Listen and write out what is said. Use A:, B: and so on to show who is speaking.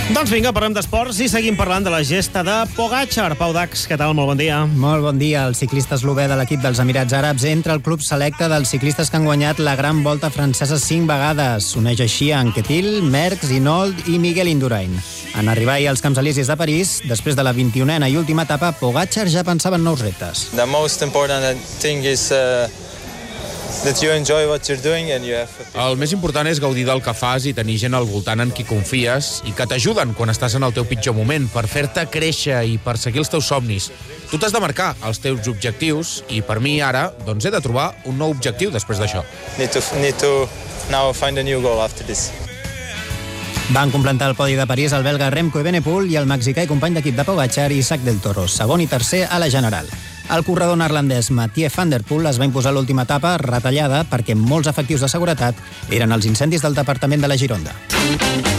A: Doncs vinga, parlem d'esports i seguim parlant de la gesta de Pogačar. Pau Dax, què tal? Molt bon dia.
B: Molt bon dia. El ciclista eslové de l'equip dels Emirats Àrabs entra al club selecte dels ciclistes que han guanyat la Gran Volta francesa 5 vegades. S'uneix així a Anquetil, Merckx, Hinault i Miguel Indurain. En arribar ahir als Camps Elisis de París, després de la 21a i última etapa, Pogačar ja pensava en nous reptes.
C: The most important thing is that you enjoy what you're doing and you have...
D: El més important és gaudir del que fas i tenir gent al voltant en qui confies i que t'ajuden quan estàs en el teu pitjor moment, per fer-te créixer i per seguir els teus somnis. Tu t'has de marcar els teus objectius i per mi ara doncs he de trobar un nou objectiu després d'això.
C: Need to now find a new goal after this.
B: Van completar el podi de París el belga Remco Evenepoel i el mexicà i company d'equip de Pogačar, Isaac del Toro, segon i tercer a la general. El corredor neerlandès Mathieu van der Poel es va imposar l'última etapa retallada perquè molts efectius de seguretat eren els incendis del departament de la Gironda.